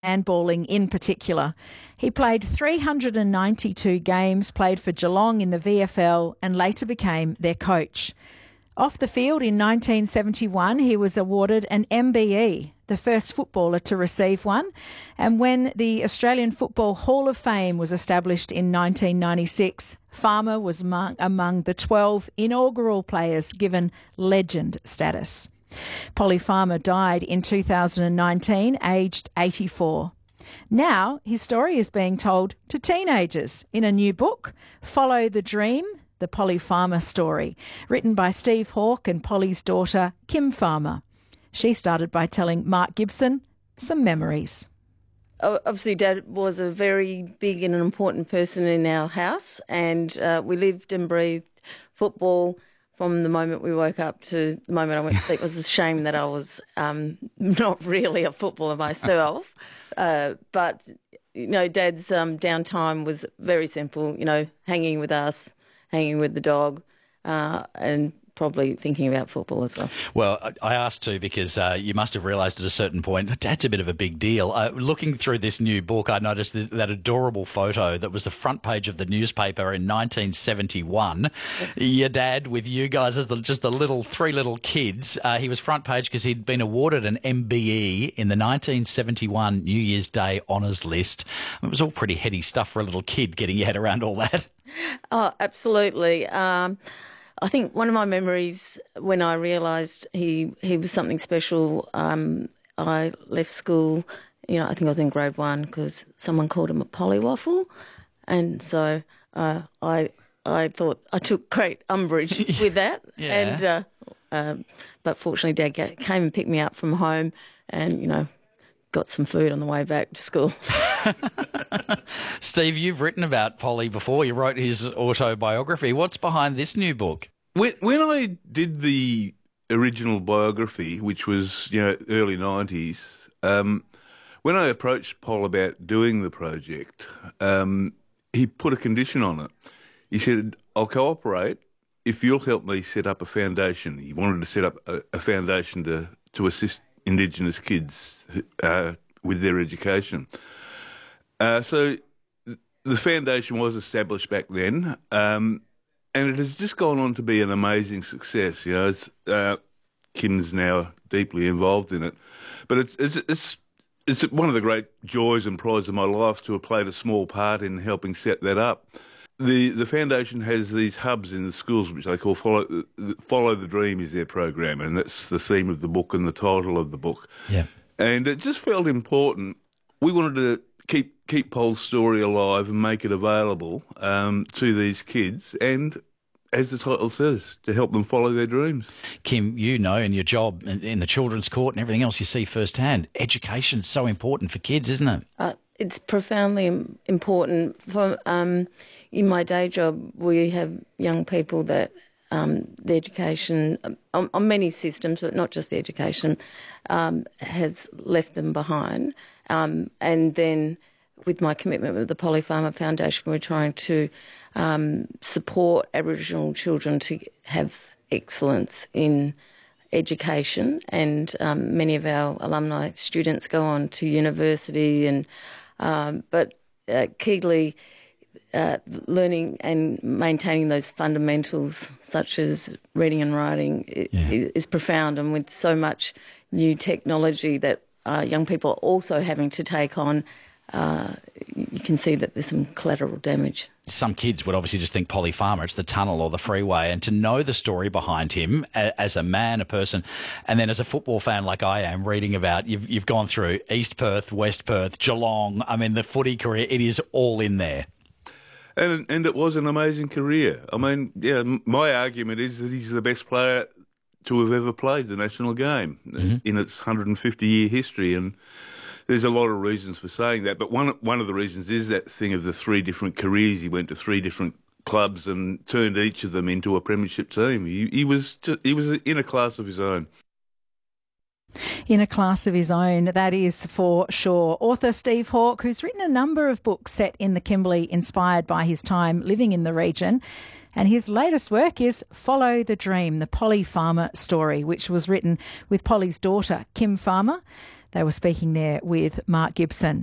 handballing in particular. He played 392 games, played for Geelong in the VFL and later became their coach. Off the field in 1971, he was awarded an MBE, the first footballer to receive one. And when the Australian Football Hall of Fame was established in 1996, Farmer was among the 12 inaugural players given legend status. Polly Farmer died in 2019, aged 84. Now his story is being told to teenagers in a new book, Follow the Dream, The Polly Farmer Story, written by Steve Hawke and Polly's daughter, Kim Farmer. She started by telling Mark Gibson some memories. Obviously, Dad was a very big and an important person in our house, and we lived and breathed football from the moment we woke up to the moment I went to sleep. It was a shame that I was not really a footballer myself. But, Dad's downtime was very simple, hanging with us, hanging with the dog, and probably thinking about football as well. Well, I asked too because you must have realised at a certain point, Dad's a bit of a big deal. Looking through this new book, I noticed that adorable photo that was the front page of the newspaper in 1971. Your dad with you guys as just the three little kids. He was front page because he'd been awarded an MBE in the 1971 New Year's Day honours list. It was all pretty heady stuff for a little kid getting your head around all that. Oh, absolutely. I think one of my memories when I realised he was something special, I left school, I think I was in grade 1 because someone called him a polywaffle. And so I thought I took great umbrage with that. Yeah. And but fortunately Dad came and picked me up from home and, got some food on the way back to school. Steve, you've written about Polly before. You wrote his autobiography. What's behind this new book? When I did the original biography, which was early 90s, when I approached Paul about doing the project, he put a condition on it. He said, I'll cooperate if you'll help me set up a foundation. He wanted to set up a foundation to assist Indigenous kids with their education. So the foundation was established back then, and it has just gone on to be an amazing success. Kim's now deeply involved in it, but it's one of the great joys and prides of my life to have played a small part in helping set that up. The foundation has these hubs in the schools, which they call Follow the Dream is their program, and that's the theme of the book and the title of the book. Yeah, and it just felt important. We wanted to keep Pol's story alive and make it available to these kids, and as the title says, to help them follow their dreams. Kim, in your job in the children's court and everything else you see firsthand, education is so important for kids, isn't it? It's profoundly important. In my day job, we have young people that the education, on many systems, but not just the education, has left them behind. And then with my commitment with the Polly Farmer Foundation, we're trying to support Aboriginal children to have excellence in education. And many of our alumni students go on to university, but keenly learning and maintaining those fundamentals such as reading and writing is profound. And with so much new technology that young people are also having to take on, you can see that there's some collateral damage. Some kids would obviously just think Polly Farmer, it's the tunnel or the freeway, and to know the story behind him as a man, a person, and then as a football fan like I am, reading about, you've gone through East Perth, West Perth, Geelong, the footy career, it is all in there. And it was an amazing career. My argument is that he's the best player to have ever played the national game in its 150-year history, and there's a lot of reasons for saying that, but one of the reasons is that thing of the 3 different careers. He went to 3 different clubs and turned each of them into a premiership team. He was in a class of his own. In a class of his own, that is for sure. Author Steve Hawke, who's written a number of books set in the Kimberley, inspired by his time living in the region. And his latest work is Follow the Dream, the Polly Farmer Story, which was written with Polly's daughter, Kim Farmer. They were speaking there with Mark Gibson.